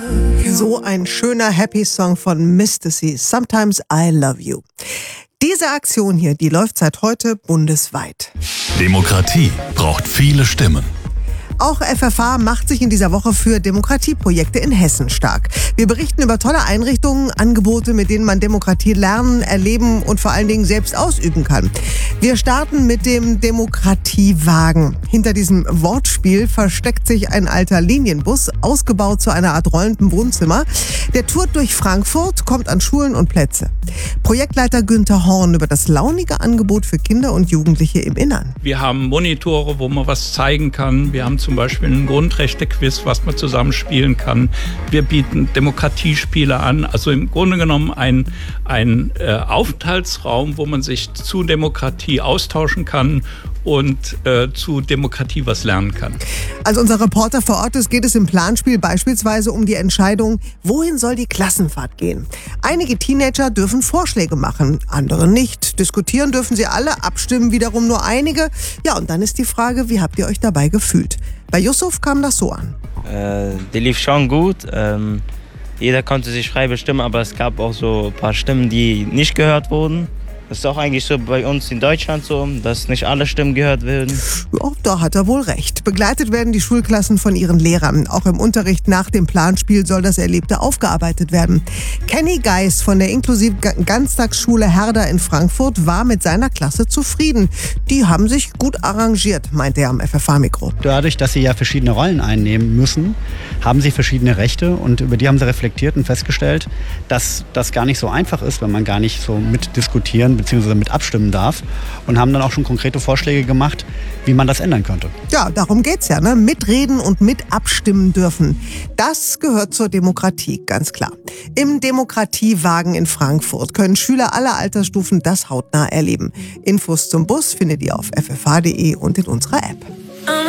So ein schöner Happy Song von Mistasy, Sometimes I Love You. Diese Aktion hier, die läuft seit heute bundesweit. Demokratie braucht viele Stimmen. Auch FFH macht sich in dieser Woche für Demokratieprojekte in Hessen stark. Wir berichten über tolle Einrichtungen, Angebote, mit denen man Demokratie lernen, erleben und vor allen Dingen selbst ausüben kann. Wir starten mit dem Demokratiewagen. Hinter diesem Wortspiel versteckt sich ein alter Linienbus, ausgebaut zu einer Art rollendem Wohnzimmer. Der tourt durch Frankfurt, kommt an Schulen und Plätze. Projektleiter Günther Horn über das launige Angebot für Kinder und Jugendliche im Innern. Wir haben Monitore, wo man was zeigen kann. Wir haben zum Beispiel ein Grundrechte-Quiz, was man zusammenspielen kann. Wir bieten Demokratiespiele an. Also im Grunde genommen ein Aufenthaltsraum, wo man sich zu Demokratie austauschen kann und zu Demokratie was lernen kann. Als unser Reporter vor Ort ist, geht es im Planspiel beispielsweise um die Entscheidung, wohin soll die Klassenfahrt gehen. Einige Teenager dürfen Vorschläge machen, andere nicht. Diskutieren dürfen sie alle, abstimmen wiederum nur einige. Ja, und dann ist die Frage, wie habt ihr euch dabei gefühlt? Bei Yusuf kam das so an. Die lief schon gut. Jeder konnte sich frei bestimmen, aber es gab auch so ein paar Stimmen, die nicht gehört wurden. Das ist auch eigentlich so bei uns in Deutschland so, dass nicht alle Stimmen gehört werden. Ja, da hat er wohl recht. Begleitet werden die Schulklassen von ihren Lehrern. Auch im Unterricht nach dem Planspiel soll das Erlebte aufgearbeitet werden. Kenny Geis von der inklusiven Ganztagsschule Herder in Frankfurt war mit seiner Klasse zufrieden. Die haben sich gut arrangiert, meinte er am FFH-Mikro. Dadurch, dass sie ja verschiedene Rollen einnehmen müssen, haben sie verschiedene Rechte und über die haben sie reflektiert und festgestellt, dass das gar nicht so einfach ist, wenn man gar nicht so mitdiskutieren bzw. mit abstimmen darf und haben dann auch schon konkrete Vorschläge gemacht, wie man das ändern könnte. Ja, darum geht's ja, ne? Mitreden und mit abstimmen dürfen. Das gehört zur Demokratie, ganz klar. Im Demokratiewagen in Frankfurt können Schüler aller Altersstufen das hautnah erleben. Infos zum Bus findet ihr auf ffh.de und in unserer App.